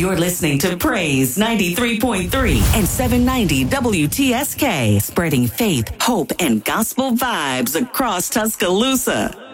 You're listening to Praise 93.3 and 790 WTSK, spreading faith, hope, and gospel vibes across Tuscaloosa.